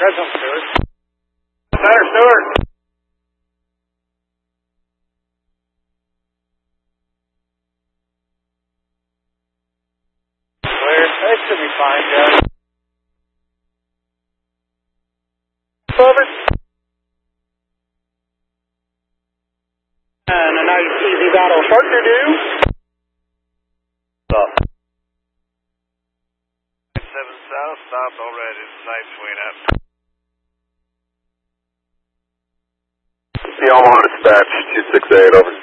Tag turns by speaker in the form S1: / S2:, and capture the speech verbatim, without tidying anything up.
S1: Present, Stewart. Center, Stewart. Clear. That should be fine, Jeff. Over. And a nice easy battle short to do. Stop.
S2: seven south, stopped already. Night swing up.
S3: The Omaha dispatch two six eight, over.